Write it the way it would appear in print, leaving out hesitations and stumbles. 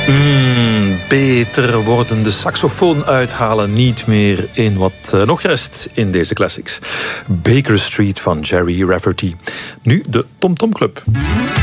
Beter worden de saxofoon uithalen, niet meer in wat nog rest in deze classics. Baker Street van Jerry Rafferty. Nu de Tom Tom Club.